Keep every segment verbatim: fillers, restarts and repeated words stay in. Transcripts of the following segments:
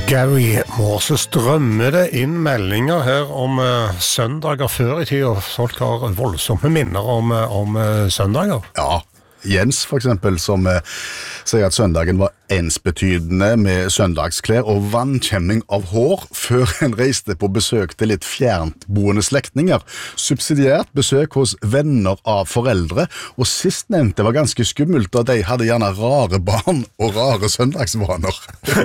Gary Moore, strømmer det inn meldinger her om uh, søndager før i tid, og folk har voldsomme minner om, uh, om uh, søndager. Ja, Jens for eksempel, som uh, sier at søndagen var ensbetydende med søndagsklær og vannkjemming av hår før en reiste på besøk til litt fjerntboende slektninger, subsidiært besøk hos venner av foreldre, og sistnevnte var ganske skummelt, da de hadde gjerne rare barn og rare søndagsvaner.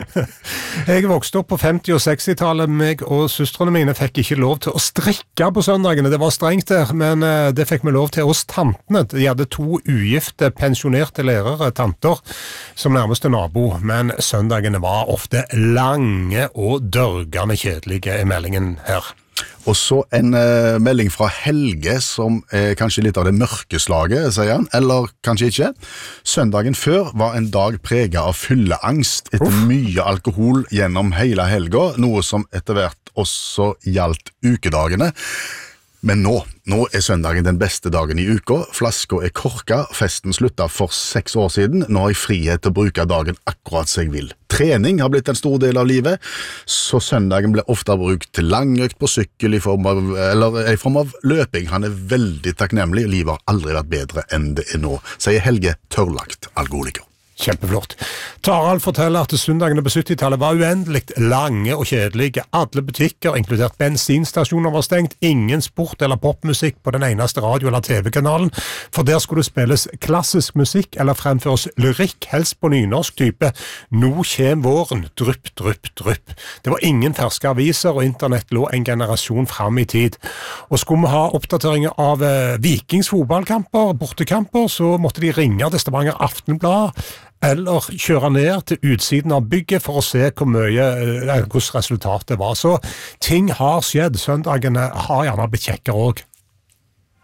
Jeg vokste opp på femti- og seksti-tallet, meg og søstrene mine fikk ikke lov til å strikke på søndagene, det var strengt der, men uh, det fikk vi lov til hos tantene. De hadde to ugifte, pensjonerte lærere, tanter, som nærmeste nabo. Men søndagene var ofte lange og dørgende kjedelige i meldingen her. Og så en uh, melding fra Helge, som er kanskje litt av det mørke slaget, sier han, eller kanskje ikke. Søndagen før var en dag preget av fylleangst etter Uff. mye alkohol gjennom hele helga, noe som etter hvert også gjaldt ukedagene. Men nå, nå er søndagen den beste dagen i uka, flaska er korka, festen sluttet for seks år siden, nå har jeg frihet til å bruke dagen akkurat som jeg vil. Trening har blitt en stor del av livet, så søndagen ble ofte brukt til langøkt på sykkel i form av, eller i form av løping. Han er veldig takknemlig, livet har aldri vært bedre enn det er nå, sier Helge Tørlagt, alkoholiker. Kjempeflott. Tarald forteller at søndagene på syttitallet var uendelig lange og kjedelige. Alle butikker, inkludert bensinstasjoner, var stengt. Ingen sport eller popmusikk på den eneste radio- eller tv-kanalen, for der skulle det spilles klassisk musikk eller fremføres lyrikk, helst på nynorsk type «Nå kjem våren, drypp, drypp, drypp». Det var ingen ferske aviser, og internett lå en generasjon fram i tid. Og skulle vi ha oppdateringer av eh, Vikings fotballkamper, bortekamper, så måtte de ringe til Stavanger Aftenblad, eller kjøre ned til utsiden av bygget for å se hvor mye, hvordan resultatet var. Så ting har skjedd. Søndagene har gjerne blitt kjekkere også.